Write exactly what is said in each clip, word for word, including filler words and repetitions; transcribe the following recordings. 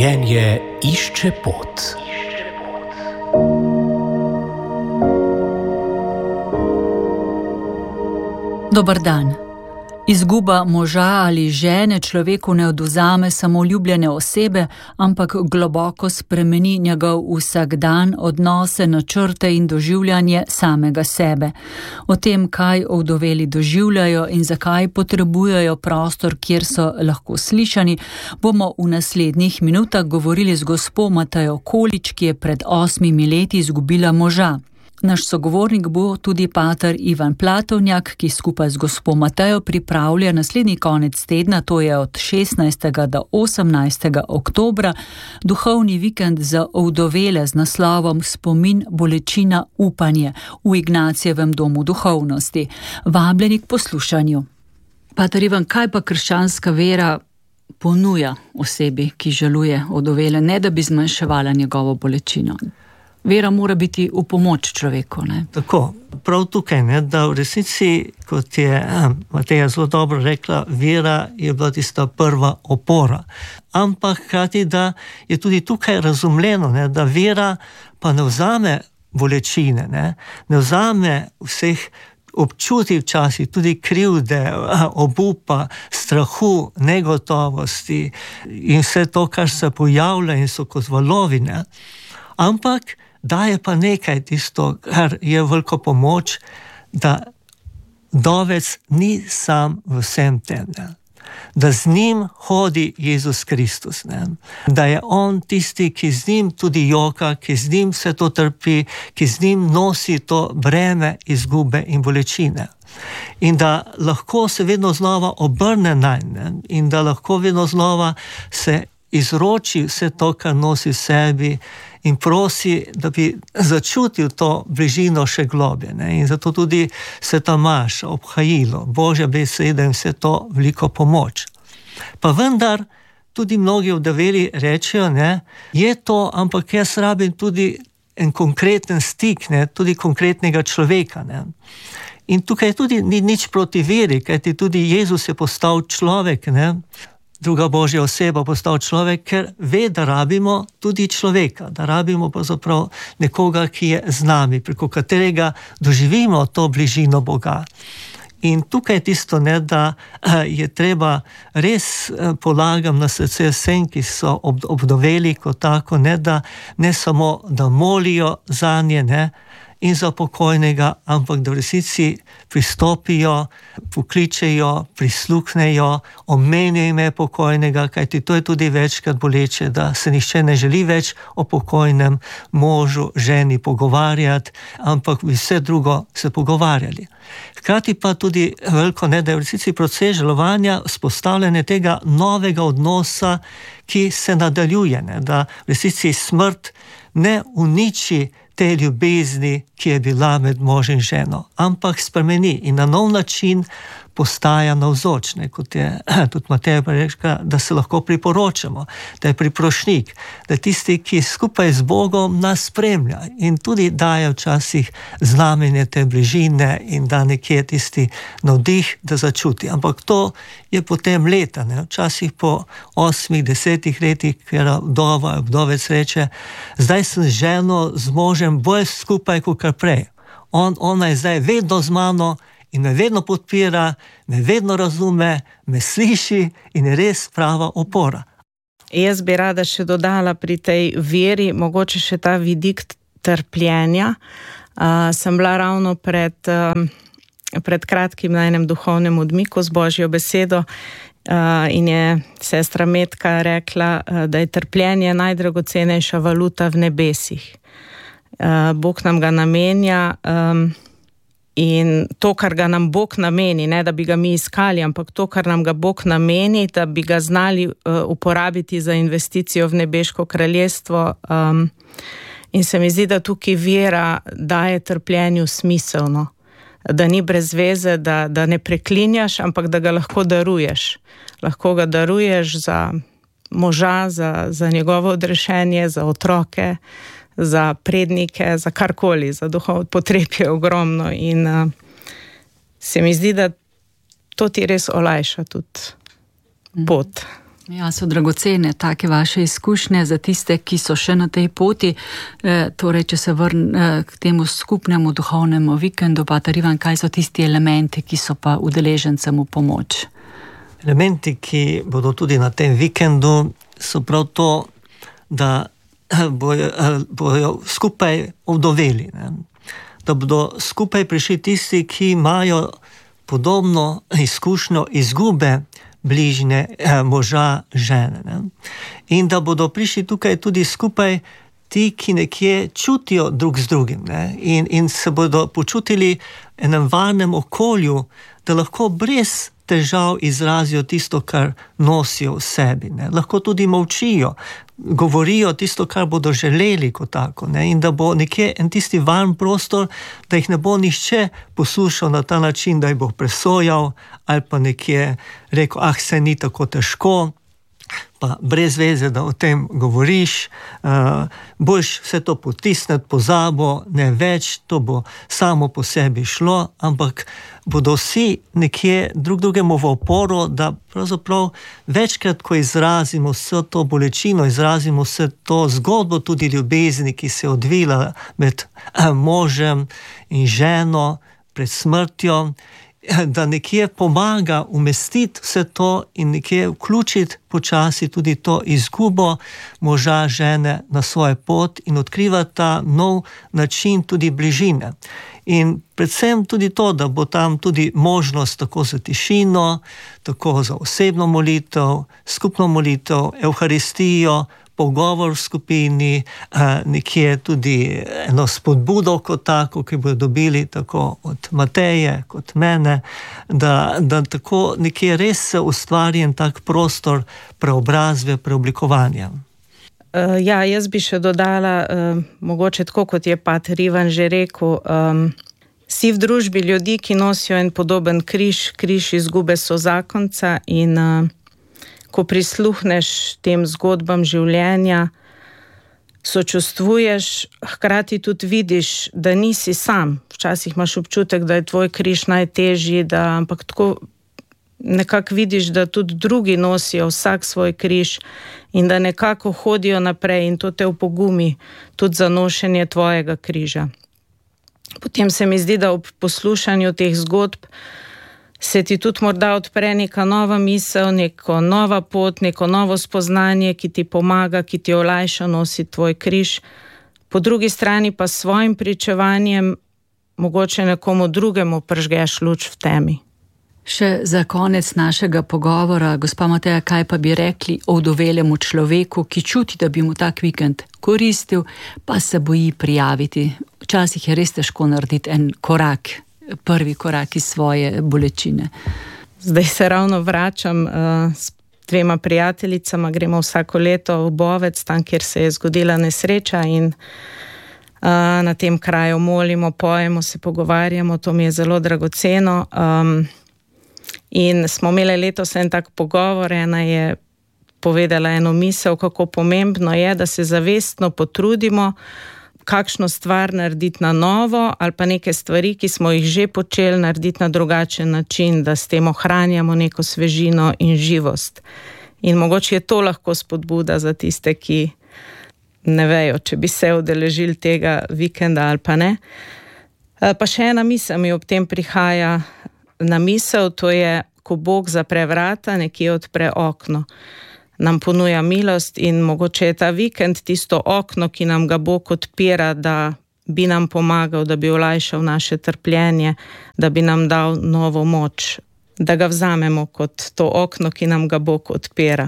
Življenje išče pot. Dober dan. Izguba moža ali žene človeku ne odvzame samo ljubljene osebe, ampak globoko spremeni njegov vsakdan, odnose, načrte in doživljanje samega sebe. O tem, kaj ovdoveli doživljajo in zakaj potrebujejo prostor, kjer so lahko slišani, bomo v naslednjih minutah govorili z gospo Matejo Količ, ki je pred osmimi leti izgubila moža. Naš sogovornik bo tudi pater Ivan Platovnjak, ki skupaj z gospo Matejo pripravlja naslednji konec tedna, to je od šestnajstega do osemnajstega oktobra, duhovni vikend za ovdovele z naslovom Spomin, bolečina, upanje v Ignacijevem domu duhovnosti. Vabljeni k poslušanju. Pater Ivan, kaj pa krščanska vera ponuja osebi, ki žaluje ovdovele, ne da bi zmanjševala njegovo bolečino? Vera mora biti v pomoč človeku, ne? Tako, prav tukaj, ne, da v resnici, kot je Mateja zelo dobro rekla, vera je bila tista prva opora. Ampak hkrati, da je tudi tukaj razumljeno, ne, da vera pa ne vzame bolečine, ne, ne vzame vseh občuti včasih, tudi krivde, obupa, strahu, negotovosti in vse to, kar se pojavlja in so kot valovine, ampak daje pa nekaj tisto, kar je veliko pomoč, da dovec ni sam v vsem tem, ne? Da z njim hodi Jezus Kristus, ne? Da je on tisti, ki z njim tudi joka, ki z njim vse to trpi, ki z njim nosi to breme izgube in bolečine. In da lahko se vedno znova obrne nanj, ne? In da lahko vedno znova se izroči vse to, kar nosi v sebi, in prosi, da bi začutil to bližino še globje. Ne? In zato tudi sveta maša, obhajilo, Božja beseda in vse to veliko pomoč. Pa vendar tudi mnogi ovdoveli rečejo, ne, je to, ampak jaz rabim tudi en konkreten stik, ne, tudi konkretnega človeka. Ne? In tukaj tudi ni nič proti veri, kajti tudi Jezus je postal človek, ne? Druga Božja oseba postal človek, ker ve, da rabimo tudi človeka, da rabimo pravzaprav nekoga, ki je z nami, preko katerega doživimo to bližino Boga. In tukaj je tisto, ne, da je treba res, polagam na srce vsem, ki so obdoveli kot tako, ne, da ne samo, da molijo zanje, ne, in za pokojnega, ampak da v resnici pristopijo, pokličejo, prisluhnejo, omenijo ime pokojnega, kajti to je tudi večkrat boleče, da se nihče ne želi več o pokojnem možu, ženi pogovarjati, ampak bi vse drugo se pogovarjali. Hkrati pa tudi veliko, ne, da je v resnici proces žalovanja vzpostavljanje tega novega odnosa, ki se nadaljuje, ne, da v resnici smrt ne uniči te ljubezni, ki je bila med možem in ženo, ampak spremeni in na nov način postaja navzoč, ne, kot je tudi Mateja rekla, da se lahko priporočamo, da je priprošnik, da tisti, ki skupaj z Bogom nas spremlja in tudi daje včasih znamenje te bližine in da nekje tisti navdih, da začuti. Ampak to je potem leta, ne, včasih po osmih, desetih letih, ker vdova, vdovec reče, zdaj sem z ženo, z možem bolj skupaj kot kar prej. On, ona je zdaj vedno z mano in me vedno podpira, me vedno razume, me sliši in je res prava opora. Jaz bi rada še dodala pri tej veri, mogoče še ta vidik trpljenja. Uh, sem bila ravno pred, um, pred kratkim na enem duhovnem odmiku z Božjo besedo uh, in je sestra Metka rekla, uh, da je trpljenje najdragocenejša valuta v nebesih. Uh, Bog nam ga namenja, um, in to, kar ga nam Bog nameni, ne da bi ga mi iskali, ampak to, kar nam ga Bog nameni, da bi ga znali uh, uporabiti za investicijo v nebeško kraljestvo. Um, in se mi zdi, da tukaj vera daje trpljenju smiselno, da ni brez veze, da, da ne preklinjaš, ampak da ga lahko daruješ. Lahko ga daruješ za moža, za, za njegovo odrešenje, za otroke, za prednike, za karkoli, za duhov potreb je ogromno in uh, se mi zdi, da to ti res olajša tudi pot. Ja, so dragocene take vaše izkušnje za tiste, ki so še na tej poti. E, torej, če se vrnem e, k temu skupnemu duhovnemu vikendu, pater Ivan, kaj so tisti elementi, ki so pa udeležencem v pomoč? Elementi, ki bodo tudi na tem vikendu, so prav to, da bojo, bojo skupaj ovdoveli. Ne? Da bodo skupaj prišli tisti, ki imajo podobno izkušnjo izgube bližnje eh, moža, žene. Ne? In da bodo prišli tukaj tudi skupaj ti, ki nekje čutijo drug z drugim, ne? In, in se bodo počutili v enem varnem okolju, da lahko brez težav izrazijo tisto, kar nosijo v sebi. Ne? Lahko tudi molčijo, govorijo tisto, kar bodo želeli kot tako. Ne? In da bo nekje en tisti varen prostor, da jih ne bo nihče poslušal na ta način, da jih bo presojal ali pa nekje rekel, ah, se ni tako težko, pa brez veze, da o tem govoriš, uh, boljš vse to potisniti, pozabo, ne več, to bo samo po sebi šlo, ampak bodo vsi nekje drug drugemu v oporo, da pravzaprav večkrat, ko izrazimo vse to bolečino, izrazimo vse to zgodbo tudi ljubezni, ki se je odvila med možem in ženo pred smrtjo, da nekje pomaga umestiti vse to in nekje vključiti počasi tudi to izgubo moža, žene na svojo pot in odkriva ta nov način tudi bližine. In predvsem tudi to, da bo tam tudi možnost tako za tišino, tako za osebno molitev, skupno molitev, evharistijo, pogovor v skupini, nekje tudi eno spodbudo kot tako, ki bodo dobili tako od Mateje kot mene, da, da tako nekje res se ustvari en tak prostor preobrazbe, preoblikovanja. Ja, jaz bi še dodala, mogoče tako, kot je pater Ivan že rekel, si v družbi ljudi, ki nosijo en podoben križ, križ izgube sozakonca in ko prisluhneš tem zgodbam življenja, sočustvuješ, hkrati tudi vidiš, da nisi sam. Včasih imaš občutek, da je tvoj križ najtežji, da, ampak tako nekako vidiš, da tudi drugi nosijo vsak svoj križ in da nekako hodijo naprej in to te opogumi tudi za nošenje tvojega križa. Potem se mi zdi, da ob poslušanju teh zgodb se ti tudi morda odpre neka nova misel, neko nova pot, neko novo spoznanje, ki ti pomaga, ki ti olajša nositi tvoj križ. Po drugi strani pa s svojim pričevanjem mogoče nekomu drugemu pržgeš luč v temi. Še za konec našega pogovora, gospa Mateja, kaj pa bi rekli o ovdovelemu človeku, ki čuti, da bi mu tak vikend koristil, pa se boji prijaviti. Včasih je res težko narediti en korak, prvi korak iz svoje bolečine. Zdaj se ravno vračam uh, s dvema prijateljicama, gremo vsako leto v Bovec, tam, kjer se je zgodila nesreča in uh, na tem kraju molimo, pojemo, se pogovarjamo, to mi je zelo dragoceno. Um, in smo imeli letos en tak pogovor, ena je povedala eno misel, kako pomembno je, da se zavestno potrudimo, kakšno stvar narediti na novo ali pa neke stvari, ki smo jih že počeli, narediti na drugačen način, da s tem ohranjamo neko svežino in živost. In mogoče je to lahko spodbuda za tiste, ki ne vejo, če bi se udeležili tega vikenda ali pa ne. Pa še ena misel mi ob tem prihaja na misel, to je, ko Bog zapre vrata, nekje odpre okno. Nam ponuja milost in mogoče je ta vikend tisto okno, ki nam ga Bog odpira, da bi nam pomagal, da bi olajšal naše trpljenje, da bi nam dal novo moč, da ga vzamemo kot to okno, ki nam ga Bog odpira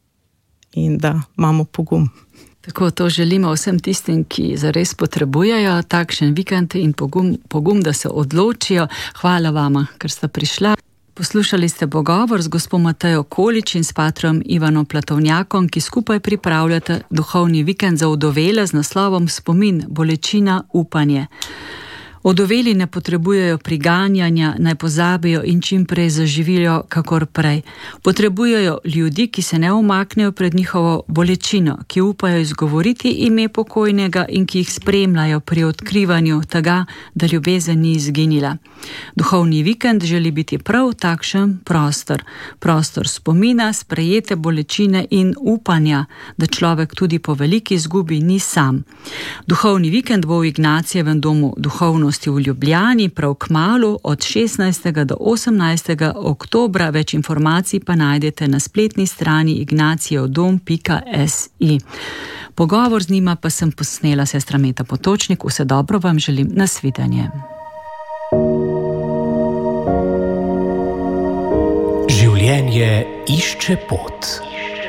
in da imamo pogum. Tako to želimo vsem tistim, ki zares potrebujejo takšen vikend in pogum, pogum, da se odločijo. Hvala vama, ker ste prišla. Poslušali ste pogovor z gospo Matejo Količ in s patrom Ivanom Platovnjakom, ki skupaj pripravljate duhovni vikend za ovdovele z naslovom Spomin, bolečina, upanje. Odoveli ne potrebujejo priganjanja, naj pozabijo in čim prej zaživijo, kakor prej. Potrebujejo ljudi, ki se ne umaknejo pred njihovo bolečino, ki upajo izgovoriti ime pokojnega in ki jih spremljajo pri odkrivanju tega, da ljubezen ni izginila. Duhovni vikend želi biti prav takšen prostor. Prostor spomina, sprejete bolečine in upanja, da človek tudi po veliki izgubi ni sam. Duhovni vikend bo v Ignacijevem domu duhovnosti v Ljubljani prav kmalu od šestnajstega do osemnajstega oktobra. Več informacij pa najdete na spletni strani ignacijevodom pika si. Pogovor z njima pa sem posnela sestra Meta Potočnik. Vse dobro vam želim, nasvidenje. Življenje išče pot.